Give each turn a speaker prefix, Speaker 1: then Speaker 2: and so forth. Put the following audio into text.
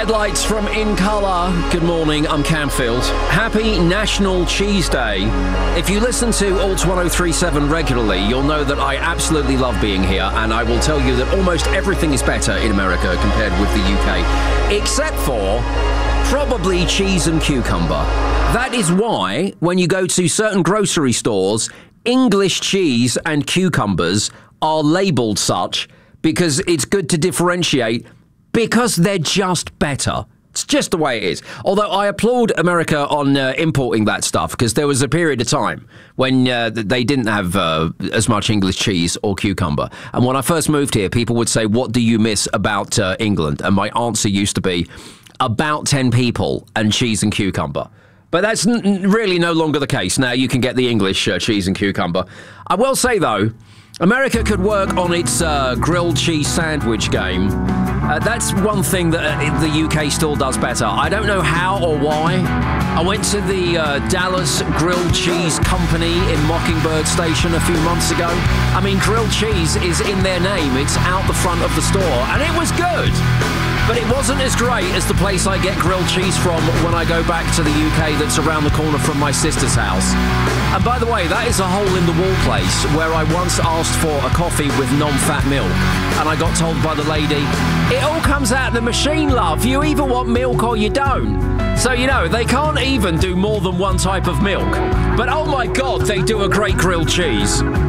Speaker 1: Red Lights from In Colour. Good morning, I'm Camfield. Happy National Cheese Day. If you listen to Alt 1037 regularly, you'll know that I absolutely love being here, and I will tell you that almost everything is better in America compared with the UK, except for probably cheese and cucumber. That is why, when you go to certain grocery stores, English cheese and cucumbers are labelled such because it's good to differentiate, because they're just better. It's just the way it is. Although I applaud America on importing that stuff, because there was a period of time when they didn't have as much English cheese or cucumber. And when I first moved here, people would say, what do you miss about England? And my answer used to be, about 10 people and cheese and cucumber. But that's really no longer the case. Now you can get the English cheese and cucumber. I will say, though, America could work on its grilled cheese sandwich game. That's one thing that the UK still does better. I don't know how or why. I went to the Dallas Grilled Cheese Company in Mockingbird Station a few months ago. I mean, grilled cheese is in their name. It's out the front of the store, and it was good. But it wasn't as great as the place I get grilled cheese from when I go back to the UK that's around the corner from my sister's house. And by the way, that is a hole-in-the-wall place where I once asked for a coffee with non-fat milk. And I got told by the lady, it all comes out of the machine, love. You either want milk or you don't. So, you know, they can't even do more than one type of milk. But oh my God, they do a great grilled cheese.